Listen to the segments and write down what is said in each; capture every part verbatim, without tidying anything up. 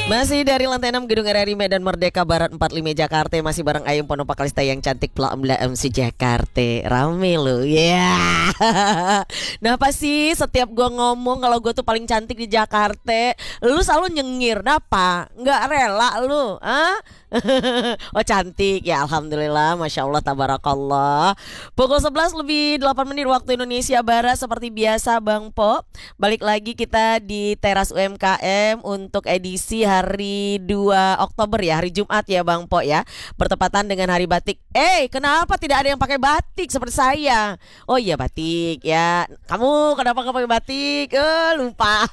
Masih dari lantai enam Gedung R R I Medan Merdeka Barat empat puluh lima Jakarta. Masih bareng Ayum Ponopak Kalista yang cantik Pla-Mla M C Jakarta. Rame lu ya yeah. Nah apa sih setiap gue ngomong kalau gue tuh paling cantik di Jakarta, lu selalu nyengir. Kenapa? Nggak rela lu ah? Oh cantik ya, alhamdulillah, masya Allah, tabarakallah. Pukul sebelas lebih delapan menit waktu Indonesia Barat. Seperti biasa Bang Po, balik lagi kita di teras U M K M untuk edisi hari dua Oktober ya, hari Jumat ya Bang Po ya, bertepatan dengan hari batik. Eh kenapa tidak ada yang pakai batik seperti saya? Oh iya batik ya, kamu kenapa nggak pakai batik? Eh lupa.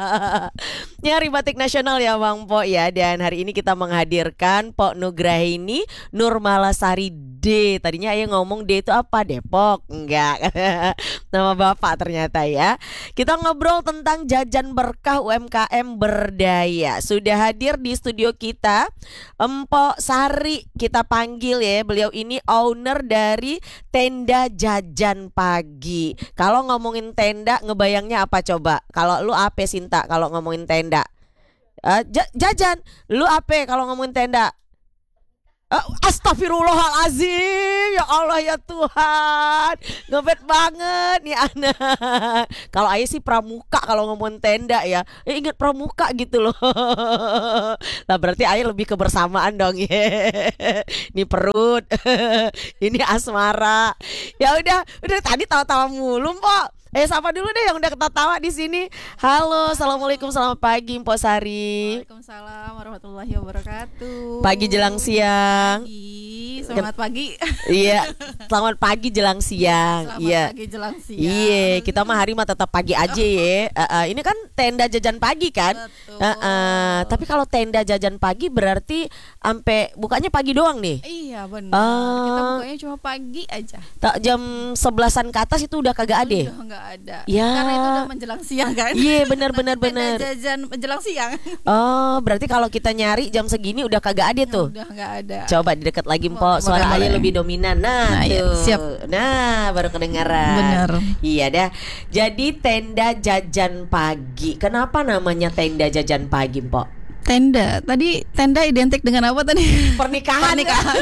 Ini hari batik nasional ya Bang Po ya, dan hari ini kita menghadirkan Pok Nugraini Nurmalasari D. Tadinya Ayah ngomong D itu apa? Depok? Enggak. Nama bapak ternyata ya. Kita ngobrol tentang jajan berkah U M K M berdaya. Sudah hadir di studio kita Empok Sari, kita panggil ya. Beliau ini owner dari Tenda Jajan Pagi. Kalau ngomongin tenda ngebayangnya apa coba? Kalau lu apa Sinta kalau ngomongin tenda? Uh, j- jajan, lu apa kalau ngomongin tenda? Uh, Astagfirullahalazim, ya Allah ya Tuhan, ngebet banget nih anak. Kalau Ayah sih pramuka kalau ngomongin tenda ya, eh, ingat pramuka gitu loh. Nah berarti Ayah lebih kebersamaan dong ya. Ini perut, ini asmara. Ya udah, udah tadi tawa-tawa mulu Mpok. Eh sapa dulu deh yang udah ketawa di sini. Halo, assalamualaikum, selamat pagi Mpok Sari. Waalaikumsalam warahmatullahi wabarakatuh. Pagi jelang siang. Pagi, selamat pagi. Iya, selamat pagi jelang siang. Selamat Iya. pagi jelang siang. Iya, kita mah hari mah tetap pagi aja ya. Uh, uh, ini kan tenda jajan pagi kan. Betul. Uh, uh, tapi kalau tenda jajan pagi berarti sampai bukanya pagi doang nih. Iya benar. Uh, Kita bukanya cuma pagi aja. Tak jam sebelasan ke atas itu udah kagak ada. Udah nggak ada. Ya. Karena itu udah menjelang siang kan. Iya benar benar Tenda benar. jajan menjelang siang. Oh, berarti kalau kita nyari jam segini udah kagak ada tuh. Udah nggak ada. Coba di dekat lagi Mpok, suara Boleh, Ayah boleh. lebih dominan. Nah, Nah, ya, tuh. siap. Nah, baru kedengaran. Bener. Iya dah. Jadi tenda jajan pagi. Kenapa namanya tenda jajan pagi, Mpok? Tenda. Tadi tenda identik dengan apa tadi? Pernikahan. Pernikahan.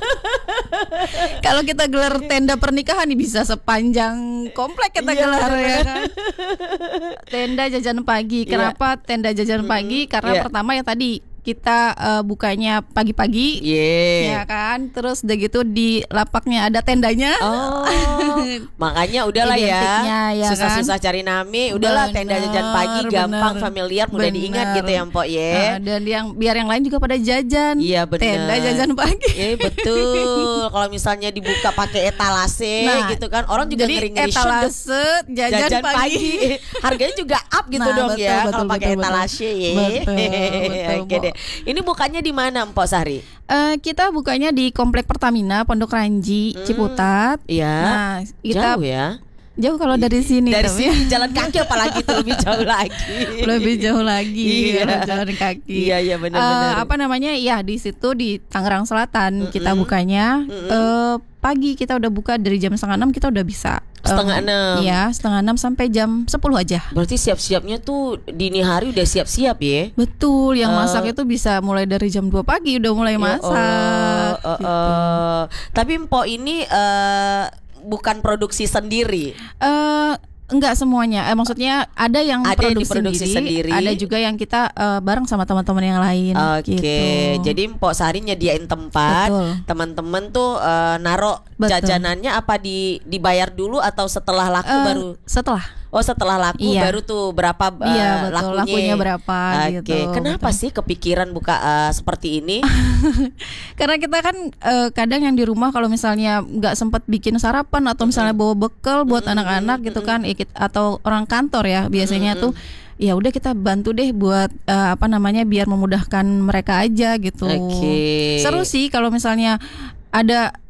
Kalau kita gelar tenda pernikahan nih bisa sepanjang komplek kita Iya, gelar bener. ya kan. Tenda jajan pagi. Iya. Kenapa tenda jajan pagi? Karena Iya. pertama ya tadi kita uh, bukanya pagi-pagi. Iya. Ya kan. Terus udah gitu di lapaknya ada tendanya. Oh, makanya udahlah ya. Identiknya, ya Susah-susah cari nami, udahlah tenda jajan pagi Bener, gampang, bener. familiar, mudah Bener. diingat gitu ya Mpok ya. Nah, dan yang biar yang lain juga pada jajan. Iya benar. Tenda jajan pagi. Iya betul. Kalau misalnya dibuka pakai etalase Nah, gitu kan, orang juga jadi ngeri-ngeri shoot etalase jajan, jajan pagi. pagi. Harganya juga up gitu Nah, dong betul, ya betul, kalau pakai betul, betul. etalase ya. Betul, betul, Oke Mpok. deh. Ini bukannya di mana Mpok Sari? Eh, kita bukanya di Komplek Pertamina Pondok Ranji, Hmm, Ciputat. Iya. Nah, kita Jauh ya. jauh kalau dari sini. Dari tapi sini jalan kaki apalagi itu lebih jauh lagi. lebih jauh lagi. Iya. kalau jalan kaki. Iya iya Eh, benar-benar. apa namanya? Ya di situ di Tangerang Selatan kita Mm-mm. bukanya. Mm-mm. Eh, pagi kita udah buka dari jam setengah enam kita udah bisa. Eh, Setengah enam. Iya, setengah enam sampai jam sepuluh aja. Berarti siap-siapnya tuh dini hari udah siap-siap ya. Betul, yang Eh. masak itu bisa mulai dari jam dua pagi udah mulai Ya masak. Allah, eh, gitu. eh. Tapi Mpok ini eh, bukan produksi sendiri. Eh, enggak semuanya. Eh, maksudnya ada yang Ada yang produksi, diproduksi sendiri. ada juga yang kita eh, bareng sama teman-teman yang lain. Oke, gitu. jadi Mpok Sari nyediain tempat, Betul. teman-teman tuh eh, naro Betul. jajanannya apa di dibayar dulu atau setelah laku Eh, baru? setelah. Oh setelah laku Iya. baru tuh berapa eh, Iya, betul. lakunya? Lakunya berapa, Oke, gitu. kenapa Betul. sih kepikiran buka eh, seperti ini? Karena kita kan eh, kadang yang di rumah kalau misalnya nggak sempat bikin sarapan atau misalnya bawa bekal buat anak-anak gitu kan, ikut atau orang kantor ya biasanya tuh. Ya udah kita bantu deh buat eh, apa namanya biar memudahkan mereka aja gitu. Oke. Seru sih kalau misalnya ada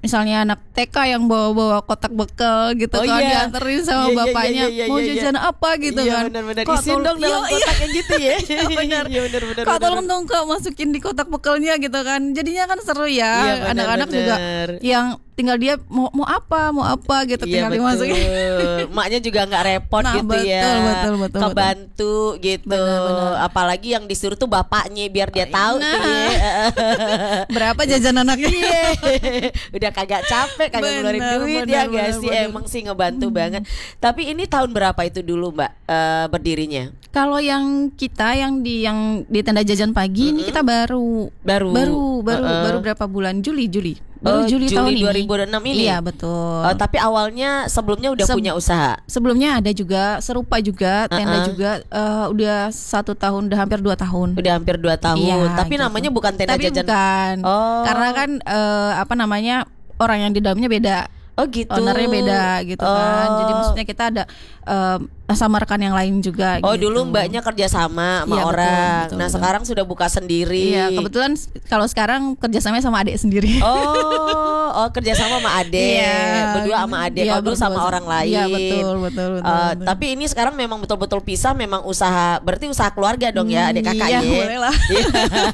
misalnya anak T K yang bawa-bawa kotak bekal gitu Oh, kan, iya. dianterin sama Iya, iya, bapaknya iya, iya, mau iya, iya. jajan apa gitu Iya, kan. benar-benar. Kak, Isiin tol- dong dalam iya, kotak yang gitu ya. Iya, benar. Iya, benar, benar, Kak, benar. tolong dong Kak masukin di kotak bekalnya gitu kan. Jadinya kan seru ya. Iya, benar, Anak-anak juga benar. yang tinggal dia mau mau apa, mau apa gitu Iya, tinggal betul. dimasukin. Maknya juga nggak repot Nah, gitu betul, ya. betul, betul, betul. Kebantu gitu. Benar-benar. Apalagi yang disuruh tuh bapaknya biar dia tahu Nah. tuh ya. Berapa jajan anaknya? Iya. Udah kagak capek, kagak Benar, ngeluarin duit benar, ya gak benar, sih. benar. Emang sih ngebantu banget. Tapi ini tahun berapa itu dulu Mbak eh, berdirinya? Kalau yang kita yang di yang di tenda jajan pagi ini kita baru Baru. baru baru Uh-uh. baru berapa bulan? Juli Juli. Baru Oh, Juli, tahun dua ini. ribu enam ini. Iya, betul. Oh, tapi awalnya sebelumnya udah Seb- punya usaha. Sebelumnya ada juga serupa juga tenda Uh-uh. juga eh, udah satu tahun, udah hampir dua tahun. Udah hampir dua tahun. Iya, Tapi gitu. namanya bukan tenda Tapi jajan. bukan. Oh. Karena kan eh, apa namanya orang yang di dalamnya beda. Oh gitu. Ownernya beda gitu kan. Jadi Oh. maksudnya kita ada eh, sama rekan yang lain juga. Oh gitu. dulu mbaknya kerja sama sama Iya, betul, orang. betul, Nah betul. sekarang sudah buka sendiri. Iya, kebetulan s- kalau sekarang kerjasamanya sama adik sendiri. Oh, oh kerja sama sama adek. Iya. Berdua sama adek. Iya, Kalau dulu sama berdua. orang lain. Iya, betul, betul, betul, Eh, betul. Tapi ini sekarang memang betul-betul pisah. Memang usaha. Berarti usaha keluarga dong ya, adik kakak Iya, ya. boleh lah. Iya.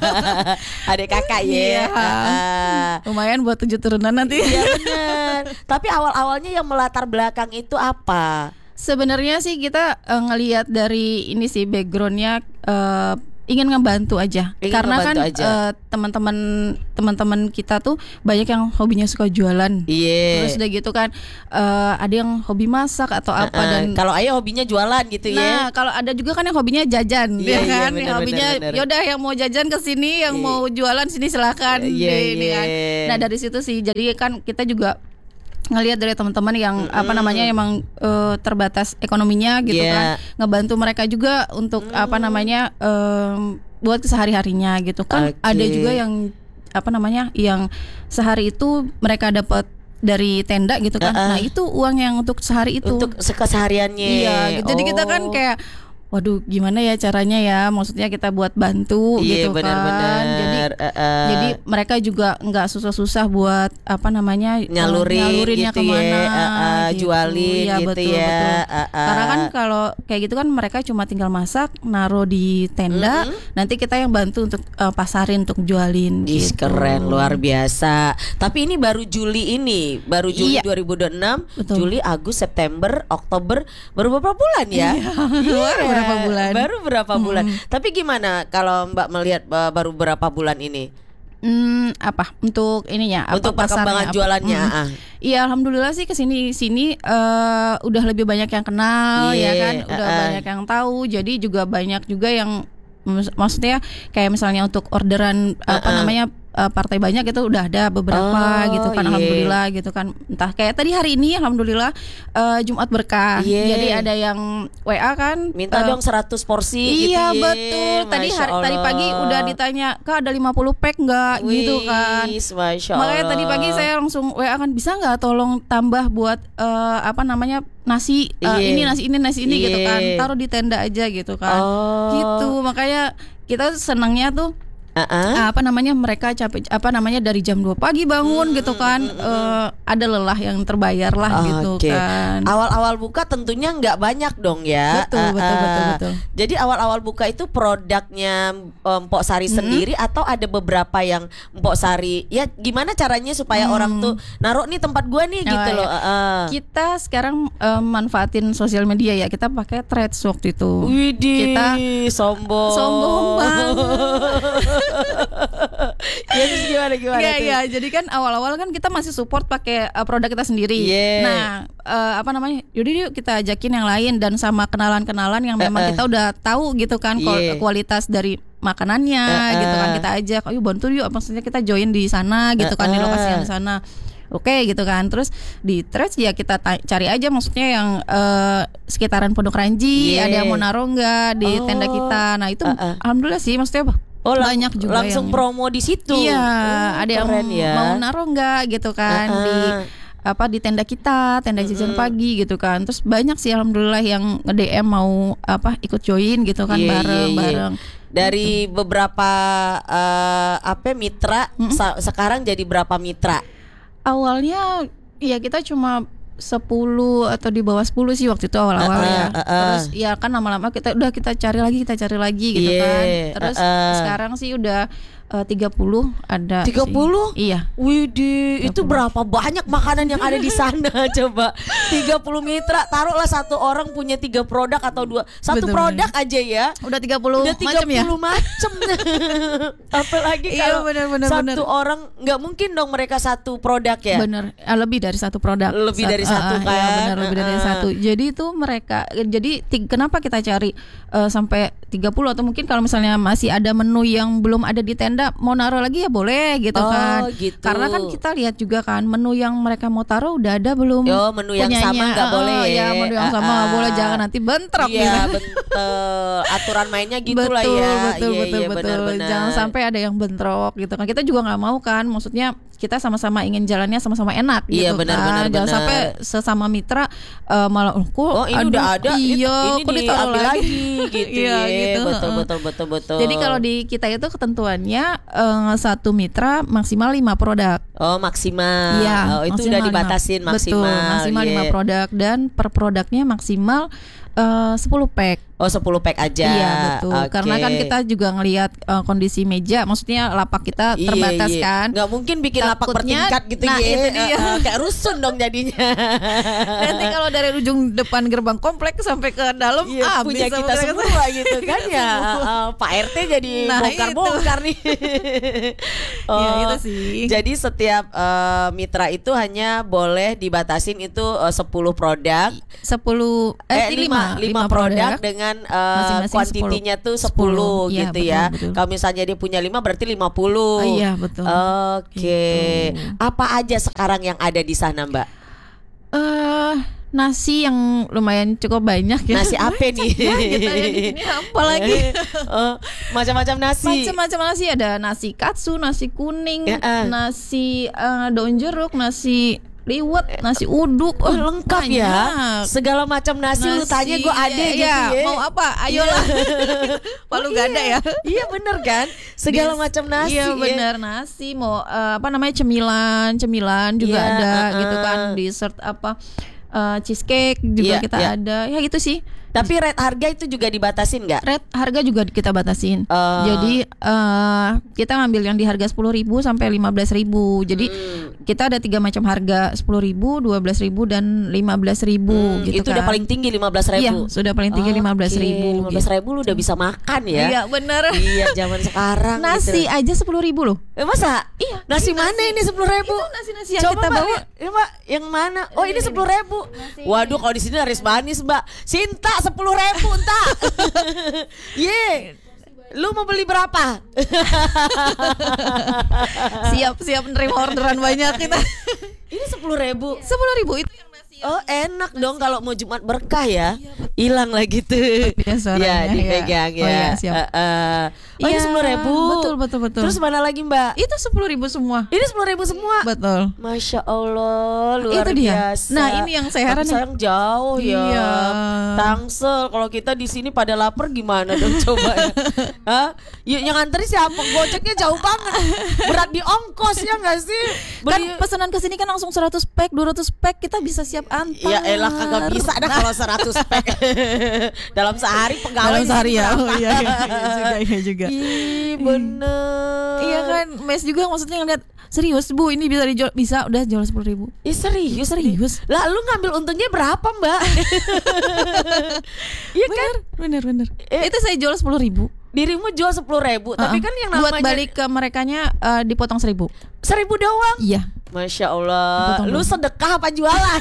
Adik kakak ya. Iya. Ah. Lumayan buat tujuh turunan nanti. Iya benar. Tapi awal-awalnya yang melatar belakang itu apa? Sebenarnya sih kita eh, ngelihat dari ini sih backgroundnya eh, ingin ngebantu aja. Ingin Karena ngebantu kan aja. eh, teman-teman teman-teman kita tuh banyak yang hobinya suka jualan. Iya. Terus udah gitu kan eh, ada yang hobi masak atau apa Uh-uh. dan Kalau ayah hobinya jualan gitu nah ya. kalau ada juga kan yang hobinya jajan, Iya, ya iya, kan, benar, yang hobinya benar, benar. yaudah yang mau jajan ke sini, yang Iya. mau jualan sini silakan, Iya, deh, ini iya. kan. Nah dari situ sih, jadi kan kita juga ngelihat dari teman-teman yang apa namanya emang eh, terbatas ekonominya gitu Iya. kan, ngebantu mereka juga untuk apa namanya em, buat kesehari-harinya gitu kan. Oke. Ada juga yang apa namanya yang sehari itu mereka dapat dari tenda gitu kan. Uh-uh. Nah itu uang yang untuk sehari itu. Untuk kesehariannya. Iya, gitu. Jadi kita kan Oh. kayak waduh gimana ya caranya ya, maksudnya kita buat bantu Iya, gitu benar-benar. kan. Jadi Uh-uh. jadi mereka juga nggak susah-susah buat apa namanya eh, Nyalurin nyalurinnya gitu kemana, ya, uh-uh, gitu. jualin Iya, gitu betul, ya, betul. uh-uh. Karena kan kalau kayak gitu kan mereka cuma tinggal masak, naruh di tenda, nanti kita yang bantu untuk eh, pasarin untuk jualin. Ih, gitu. keren, luar biasa. Tapi ini baru Juli ini, baru Juli Iya. dua ribu dua puluh enam, Betul. Juli, Agustus, September, Oktober, baru beberapa bulan ya? Baru berapa bulan. Baru berapa bulan. Tapi gimana kalau Mbak melihat uh, baru berapa bulan ini? Hmm, apa untuk ininya? Apa Untuk perkembangan pasarnya, apa? jualannya? Mm. ah. Iya, alhamdulillah sih kesini sini eh, udah lebih banyak yang kenal Iya, ya kan, udah uh-uh. banyak yang tahu. Jadi juga banyak juga yang mus- maksudnya kayak misalnya untuk orderan apa Uh-uh. namanya eh, partai banyak itu udah ada beberapa Oh, gitu kan, iya. alhamdulillah gitu kan. Entah kayak tadi hari ini alhamdulillah eh, Jumat berkah. Iya. Jadi ada yang W A kan Minta eh, dong seratus porsi Iya gitu ya. betul. Tadi Masya hari, tadi Allah. pagi udah ditanya, "Kak ada lima puluh pack enggak?" gitu kan. Wis, Masya Makanya Allah. tadi pagi saya langsung W A kan, bisa nggak tolong tambah buat eh, apa namanya nasi eh, Iya. ini nasi ini nasi ini gitu Iya. kan, taruh di tenda aja gitu kan. Oh. Gitu makanya kita senangnya tuh Uh-uh. apa namanya mereka capek apa namanya dari jam dua pagi bangun gitu kan, eh, ada lelah yang terbayar lah gitu Oke. kan. Awal-awal buka tentunya nggak banyak dong ya. Betul, betul, Ah, betul, ah. betul. Jadi awal-awal buka itu produknya um, Mpok Sari sendiri atau ada beberapa yang Mpok Sari? Ya gimana caranya supaya orang tuh naruh nih tempat gua nih Oh, gitu iya. loh. Ah, ah. Kita sekarang eh, manfaatin sosial media ya. Kita pakai Threads waktu itu. Widih, Kita sombong. sombong banget. Ya terus gimana gimana Iya tuh? iya, jadi kan awal-awal kan kita masih support pakai uh, produk kita sendiri. Iya. Nah, uh, apa namanya? Yaudah yuk kita ajakin yang lain dan sama kenalan-kenalan yang memang Eh, eh. kita udah tahu gitu kan kual- Iya. kualitas dari makanannya Eh, eh. gitu kan, kita ajak, "Ayo bantu yuk, maksudnya kita join di sana gitu kan, di Eh, eh. lokasi yang di sana." Oke gitu kan. Terus di Threads ya kita ta- cari aja maksudnya yang uh, sekitaran Pondok Ranji, Iya. ada yang mau naruh nggak di Oh. tenda kita. Nah, itu Eh, eh. alhamdulillah sih maksudnya Oh, lang- banyak juga langsung yang promo di situ. Iya, Oh, ada yang keren ya. mau naruh nggak gitu kan Uh-uh. di apa di tenda kita, tenda jajan pagi gitu kan. Terus banyak sih alhamdulillah yang nge-D M mau apa ikut join gitu kan, Iya, iya, iya. bareng-bareng. Dari beberapa eh, apa mitra sa- sekarang jadi berapa mitra? Awalnya ya kita cuma sepuluh atau di bawah sepuluh sih waktu itu awal-awal Uh-uh, ya. uh-uh. Terus ya kan lama-lama kita udah kita cari lagi, kita cari lagi gitu Yeah, kan. Terus uh-uh. sekarang sih udah uh, tiga puluh ada tiga puluh? sih. Iya. Widih, itu berapa banyak makanan yang ada di sana coba. tiga puluh mitra, taruhlah satu orang punya tiga produk atau dua. Satu Betul, produk aja ya. Udah tiga puluh Udah tiga macam ya. puluh macem. Apalagi Iya, kalau benar, benar, satu benar. orang, nggak mungkin dong mereka satu produk ya. Bener, eh, lebih dari satu produk. Lebih dari satu, ah, ah, kan? Iya benar, lebih dari Uh-uh. satu. Jadi itu mereka, jadi ti- kenapa kita cari eh, sampai tiga puluh atau mungkin kalau misalnya masih ada menu yang belum ada di tenda mau naruh lagi ya boleh gitu Oh, kan. gitu. Karena kan kita lihat juga kan menu yang mereka mau taruh udah ada belum. Yo, menu yang punyanya. sama nggak Ah, boleh. Ya menu yang sama nggak Ah, boleh, ah. jangan nanti bentrok Iya, gitu. betul. Aturan mainnya gitu betul, lah ya. betul, Iya, betul, iya, betul. benar-benar. Jangan sampai ada yang bentrok gitu kan. Kita juga nggak mau kan. Maksudnya kita sama-sama ingin jalannya sama-sama enak Iya, gitu benar, kan. benar, Jangan benar. sampai sesama mitra eh, malah oh, kok Oh, ini aduh, udah ada, iya, ini kok ditaruh diambil lagi, lagi gitu. Iya, ya. gitu. Betul, heeh. betul, betul, betul. Jadi kalau di kita itu ketentuannya eh, satu mitra maksimal lima produk. Oh, maksimal. Iya, Oh, itu maksimal udah lima. dibatasin maksimal. Betul, maksimal lima Iya. produk dan per produknya maksimal eh, sepuluh pack. Oh, sepuluh pack aja. Iya betul. Oke. Karena kan kita juga ngelihat uh, kondisi meja, maksudnya lapak kita Iya, terbatas iya. kan. Nggak mungkin bikin lapak Takutnya- bertingkat gitu nah, ya. itu dia. Eh, eh, kayak rusun dong jadinya. Nanti kalau dari ujung depan gerbang komplek sampai ke dalam, Iya, ah, punya bisa kita mereka- semua gitu kan Kita ya. semua. Eh, eh, Pak R T jadi Nah, bongkar-bongkar nih. Ya, itu sih. Jadi setiap eh, mitra itu hanya boleh dibatasin itu eh, sepuluh produk. sepuluh Eh, eh, lima, lima, lima produk dengan eh, Masing-masing kuantitinya tuh sepuluh sepuluh. Iya, gitu betul, ya. betul. Kalau misalnya dia punya lima berarti lima puluh. Oh, iya, betul. Oke. Gitu. Apa aja sekarang yang ada di sana, Mbak? eh nasi yang lumayan cukup banyak ya. Nasi apa nih? Ya, gitu ya, di sini apa lagi? Oh, macam-macam nasi. Macam-macam nasi, ada nasi katsu, nasi kuning, Ya, eh. nasi eh, daun jeruk, nasi liwet, nasi uduk. Oh, Oh, lengkap ya. banyak. Segala macam nasi, lu tanya gue ada iya, gitu iya. ya. Mau apa? Ayolah. Palu Oh, gada iya. ya. Iya bener kan? Segala Bis- macam nasi. Iya ya. benar, nasi mau eh, apa namanya cemilan, cemilan juga Iya, ada uh-uh. gitu kan, dessert apa eh, cheesecake juga Iya, kita iya. ada. Ya gitu sih. Tapi rate harga itu juga dibatasin nggak? Red harga juga kita batasin. Oh. Jadi eh, kita ngambil yang di harga sepuluh ribu sampai lima belas ribu. Jadi Hmm. kita ada tiga macam harga, sepuluh ribu, dua belas ribu dan lima belas ribu Hmm, gitu itu kan. udah paling tinggi lima belas ribu. Iya, sudah paling tinggi lima belas ribu. lima belas ribu lu udah bisa makan ya. Iya, bener. Iya, zaman sekarang Nasi gitu. aja sepuluh ribu loh. Eh, masa? Iya, Nasi ini mana nasi. ini sepuluh ribu? Itu nasi-nasi yang Coba kita Mbak, bawa. lihat. Ya, Mbak, yang mana? Oh, ini sepuluh ribu. Waduh, kalau di sini laris manis, Mbak. Sinta sepuluh ribu, entah. Ye. Lu mau beli berapa? Siap-siap nerima orderan banyak kita. Ini sepuluh ribu. Sepuluh ribu itu yang nasi yang Oh, enak dong kalau mau Jumat berkah ya. Hilang lah gitu. Ya, suaranya, Ya, dipegang ya. ya. Oh, ya, siap. Eh, eh. Oh, ini Iya, sepuluh ribu. betul, betul, betul. Terus mana lagi, Mbak? itu sepuluh ribu semua. Ini sepuluh ribu semua. Betul. Masya Allah, luar Itu dia. biasa. Nah, ini yang saya heran Tapi nih. sayang jauh ya. Iya. Tangsel. Kalau kita di sini pada lapar gimana dong coba ya? Hah? Ya, yang nganterin siapa? Gojeknya jauh banget. Berat di ongkos ya nggak sih? Kan Beli- pesanan ke sini kan langsung seratus pack, dua ratus pack kita bisa siap antar. Ya elah kagak bisa dah kalau seratus pack. Dalam sehari pegawai Dalam sehari ya. berapa? Oh, iya, iya, iya juga, iya juga. Ih, bener. Iya kan, mes juga maksudnya ngeliat serius bu, ini bisa dijual, bisa udah jual sepuluh ribu. Ih, serius Serius. Lah lu ngambil untungnya berapa, Mbak? Iya kan? Bener, bener. Eh. Itu saya jual sepuluh ribu. Dirimu jual sepuluh ribu, tapi kan yang namanya buat balik ke merekanya eh, dipotong seribu. seribu doang. Iya. Masya Allah, Potong lu dulu. sedekah apa jualan?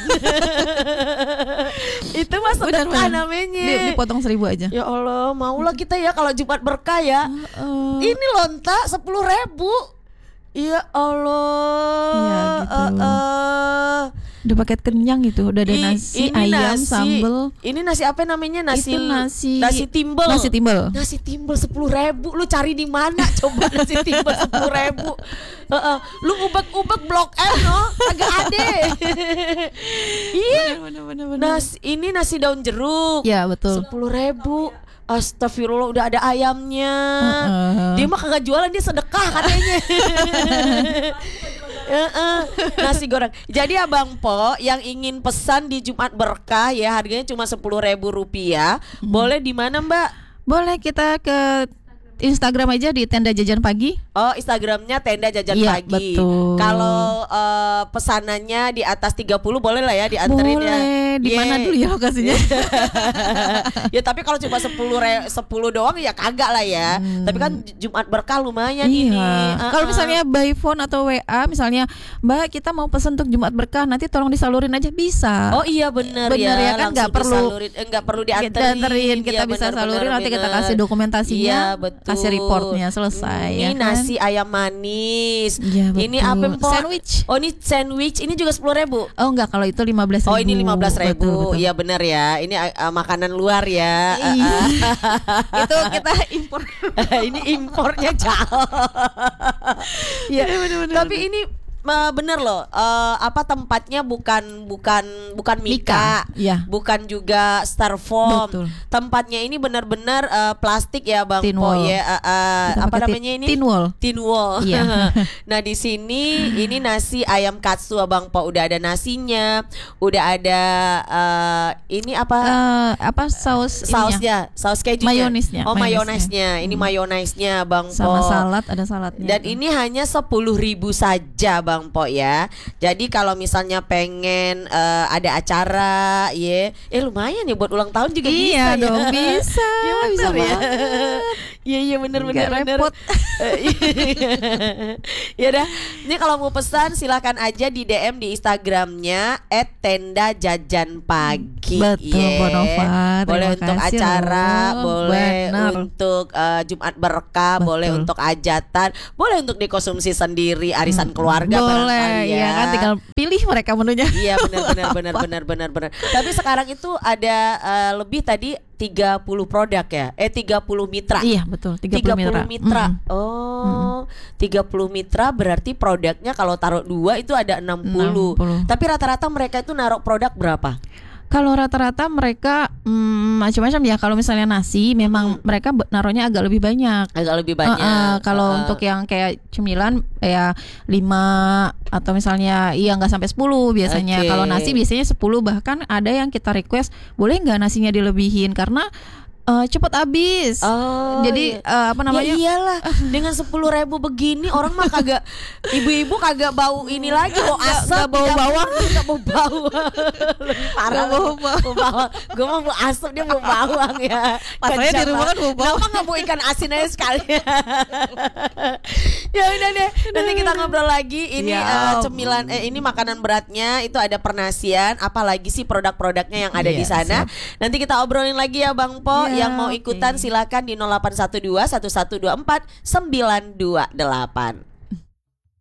Itu mah sedekah Bener, bener. namanya. Di- dipotong seribu aja. Ya Allah, maulah kita ya kalau Jumat berkah ya. Eh, Ini lonta sepuluh ribu. Ya Allah. Iya, gitu. Eh, eh. udah paket kenyang gitu, udah ada I- nasi, ini ayam, nasi- sambel. Ini nasi apa namanya? Nasi Itu nasi nasi timbel. Nasi timbel. Nasi timbel sepuluh ribu. Lu cari di mana coba nasi timbel sepuluh ribu? Heeh. Lu ubek-ubek blok M no, agak ada. Iya. Bener, bener, bener. Nasi ini nasi daun jeruk. Ya betul. Sepuluh ribu. Astagfirullah, udah ada ayamnya. Heeh. Dia mah kagak jualan, dia sedekah katanya. Heeh, nasi goreng. Jadi Abang Po yang ingin pesan di Jumat Berkah ya, harganya cuma sepuluh ribu rupiah. Hmm. Boleh di mana Mbak? Boleh kita ke Instagram aja di Tenda Jajan Pagi. Oh, Instagramnya Tenda Jajan Iya, Pagi. betul. Kalau uh, pesanannya di atas tiga puluh boleh lah ya dianterin ya. Boleh. Di mana Yeah. dulu ya lokasinya? Ya tapi kalau cuma sepuluh re- sepuluh doang ya kagak lah ya. Hmm. Tapi kan Jumat Berkah lumayan ini. Iya. Uh-uh. Kalau misalnya by phone atau W A, misalnya Mbak kita mau pesan untuk Jumat Berkah, nanti tolong disalurin aja bisa. Oh iya bener, Bener ya, kan langsung nggak perlu disalurin, eh, nggak perlu kita dianterin. anterin, kita Iya, bisa bener, salurin, bener, nanti kita bener. kasih dokumentasinya, Iya, betul. kasih reportnya, selesai. Ini ya kan? nasi ayam manis. Iya, Ini betul. apa Mpok? Sandwich. Oh ini sandwich. Ini juga sepuluh ribu. Oh enggak, kalau itu lima belas ribu. Oh ini lima belas ribu. Betul, betul. Iya benar ya. Ini uh, makanan luar ya. Iya. Itu kita impor. Ini impornya jauh. Ya, tapi ini uh, bener loh. Uh, apa tempatnya bukan bukan bukan Mika, Mika, iya. bukan juga Styrofoam. Betul. Tempatnya ini benar-benar uh, plastik ya Bang Tin Po wall. ya. Uh, uh, Kita apa pakai namanya ini? tin wall. Tin wall. Iya. Nah di sini ini nasi ayam katsu Bang Po. Udah ada nasinya, udah ada uh, ini apa? Eh, apa saus ininya? Sausnya, saus kejunya. Mayonisnya, Oh, mayonisnya. mayonesnya. Ini mayonesnya Bang Po. Sama salad, ada saladnya. Dan ini hanya sepuluh ribu saja Bang Po ya. Jadi kalau misalnya pengen uh, ada acara, ya, eh lumayan ya buat ulang tahun juga bisa Iya ya. dong, bisa. Iya bener Bisa ya. banget. Iya iya bener bener Nggak bener. repot. Ya dah. Ini kalau mau pesan silakan aja di D M di Instagramnya et tenda jajan pagi. Betul, Yeah. Bu Nova. Boleh Terima untuk kasih acara, loh. boleh Benar. untuk uh, Jumat Berkah, Betul. boleh untuk ajatan, boleh untuk dikonsumsi sendiri, arisan keluarga Boleh, barangkali ya kan, tinggal pilih mereka menunya. Iya benar benar benar benar benar benar. Tapi sekarang itu ada uh, lebih tadi tiga puluh produk ya. Eh tiga puluh mitra. Iya betul, tiga puluh mitra. mitra. Mm-mm. Oh, tiga puluh mitra berarti produknya kalau taruh dua itu ada enam puluh. enam puluh. Tapi rata-rata mereka itu naruh produk berapa? Kalau rata-rata mereka hmm, macam-macam ya. Kalau misalnya nasi, memang mereka be- naruhnya agak lebih banyak. Agak lebih banyak. Uh, uh, kalau Uh, untuk yang kayak cemilan ya lima atau misalnya iya nggak sampai sepuluh biasanya. Oke. Kalau nasi biasanya sepuluh, bahkan ada yang kita request boleh nggak nasinya dilebihin karena uh, cepet habis. Oh, Jadi iya. uh, apa namanya? Ya iyalah, dengan sepuluh ribu begini orang mah kagak, ibu-ibu kagak bau ini lagi, bau Nggak- asap, nggak bau di dapur, bawang. nggak bau bawang, lebih parah. Nggak bau lu. Bau bawang, gue mah bau asap, dia bau bawang ya. Masalahnya di Kencang rumah kan bau banget. Kenapa nggak bau ikan asin aja sekali? Ya udah deh, nanti kita ngobrol lagi. Ini Ya eh, ampun. cemilan, eh, ini makanan beratnya itu ada pernasian, apalagi sih produk-produknya yang ada Iya, di sana. siap. Nanti kita obrolin lagi ya Bang Po. Ya, Yang mau ikutan oke. silakan di nol delapan satu dua satu satu dua empat sembilan dua delapan.